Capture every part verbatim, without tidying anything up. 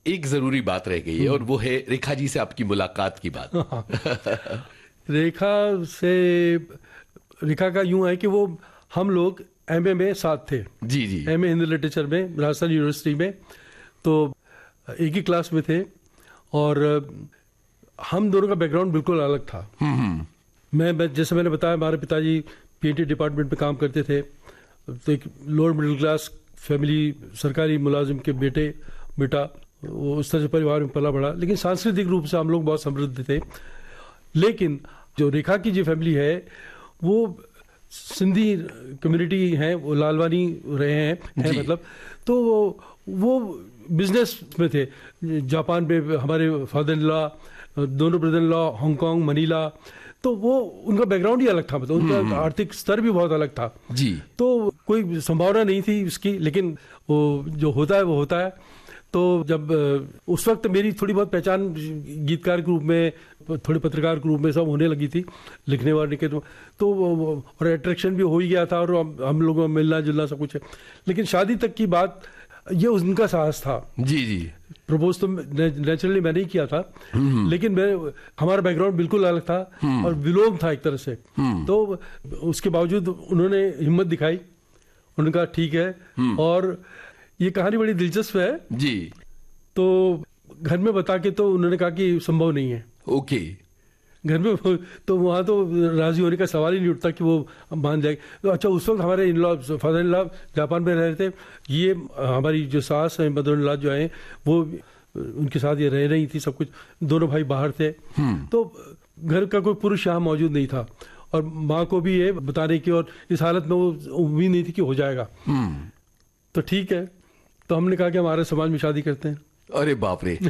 एक जरूरी बात रह गई है और वो है रेखा जी से आपकी मुलाकात की बात। रेखा से रेखा का यूं है कि वो हम लोग एमए में साथ थे। जी जी। एमए हिंदी लिटरेचर में राजस्थान यूनिवर्सिटी में, तो एक ही क्लास में थे और हम दोनों का बैकग्राउंड बिल्कुल अलग था। मैं, मैं जैसे मैंने बताया, हमारे पिताजी पीएनटी डिपार्टमेंट में काम करते थे, तो एक लोअर मिडिल क्लास फैमिली, सरकारी मुलाजिम के बेटे बेटा, वो उस तरह से परिवार में पला बड़ा, लेकिन सांस्कृतिक रूप से हम लोग बहुत समृद्ध थे। लेकिन जो रेखा की जो फैमिली है वो सिंधी कम्युनिटी है, वो लालवानी रहे हैं है मतलब, तो वो वो बिजनेस में थे। जापान में हमारे फादर इन लॉ, दोनों brother in law Hong Kong, Manila, तो वो उनका बैकग्राउंड ही अलग था, मतलब उनका आर्थिक स्तर भी बहुत अलग था जी। तो कोई संभावना नहीं थी उसकी, लेकिन वो जो होता है वो होता है। तो जब उस वक्त मेरी थोड़ी बहुत पहचान गीतकार के रूप में, थोड़े पत्रकार के रूप में सब होने लगी थी, लिखने वाले के, तो और अट्रैक्शन भी हो ही गया था और हम लोगों में मिलना जुलना सब कुछ है। लेकिन शादी तक की बात, ये उनका साहस था। जी जी। प्रपोज तो नेचुरली मैंने ही किया था, लेकिन मैं, हमारा बैकग्राउंड बिल्कुल अलग था और विलोम था एक तरह से। तो उसके बावजूद उन्होंने हिम्मत दिखाई, उन्होंने कहा ठीक है। और ये कहानी बड़ी दिलचस्प है जी। तो घर में बता के तो उन्होंने कहा कि संभव नहीं है। ओके। घर में, तो वहाँ तो राजी होने का सवाल ही नहीं उठता कि वो मान जाए। तो अच्छा, उस वक्त हमारे in law, father in law Japan में रह रहे थे, ये हमारी जो सास है, मदर इन लॉ जो है, वो उनके साथ ये रह रही थी, सब कुछ, दोनों भाई बाहर थे, तो घर का कोई पुरुष यहाँ मौजूद नहीं था और माँ को भी ये बताने की, और इस हालत में वो उम्मीद नहीं थी कि हो जाएगा। तो ठीक है, तो हमने कहा कि हम आर्य समाज में शादी करते हैं। अरे बाप रे।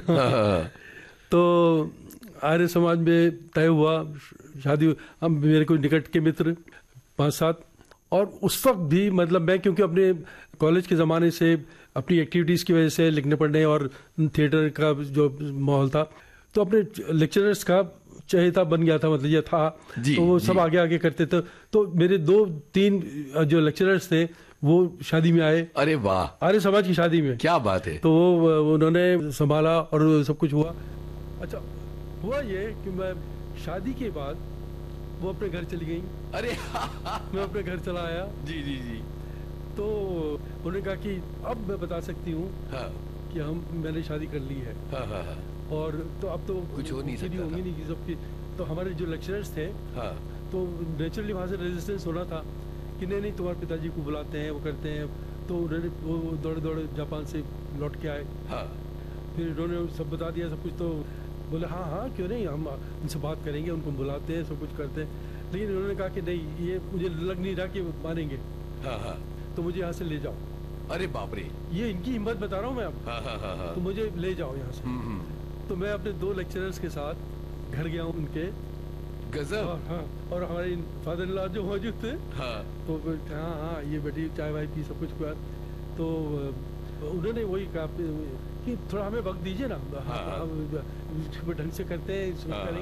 तो आर्य समाज में तय हुआ शादी। हम, मेरे कोई निकट के मित्र पांच सात, और उस वक्त भी मतलब मैं, क्योंकि अपने कॉलेज के ज़माने से अपनी एक्टिविटीज़ की वजह से, लिखने पढ़ने और थिएटर का जो माहौल था, तो अपने लेक्चरर्स का चहेता बन गया था, मतलब ये था। तो वो सब आगे आगे करते थे। तो मेरे दो तीन जो लेक्चरर्स थे वो शादी में आए। अरे वाह। आर्य समाज की शादी में। क्या बात है। तो वो उन्होंने संभाला और सब कुछ हुआ। अच्छा, हुआ ये कि मैं शादी के बाद वो अपने घर चली गई। अरे मैं अपने घर चला आया। जी जी जी। तो उन्होंने कहा कि अब मैं बता सकती हूँ हाँ। कि हम मैंने शादी कर ली है। हाँ हाँ हाँ। और तो अब तो कुछ हो नहीं सकता होंगी नहीं सबकी। तो हमारे जो लेक्चरर्स थे, हाँ, तो नेचुरली वहाँ से रेजिस्टेंस होना था कि नहीं नहीं तुम्हारे पिताजी को बुलाते हैं, वो करते हैं। तो उन्होंने वो दौड़े दौड़े जापान से लौट के आए। हाँ। फिर उन्होंने सब बता दिया सब कुछ। तो बोले हाँ हाँ क्यों नहीं, हम उनसे बात करेंगे, उनको बुलाते हैं, सब कुछ करते हैं। लेकिन उन्होंने कहा कि नहीं, ये मुझे लग नहीं रहा कि मानेंगे। हाँ हाँ। तो मुझे यहाँ से ले जाओ। अरे बाप रे। ये इनकी हिम्मत बता रहा हूँ मैं अब। हाँ हाँ हाँ हाँ। तो मुझे ले जाओ यहाँ से। तो मैं अपने दो लेक्चरर्स के साथ घर गया हूँ उनके। गजब। और हाँ, और हमारे फादर इन लॉ जो मौजूद थे, हाँ, तो हाँ हाँ ये बेटी चाय वाय पी, सब कुछ किया। तो उन्होंने वही कहा कि थोड़ा हमें वक्त दीजिए ना, हाँ, हम ढंग से करते हैं, हाँ,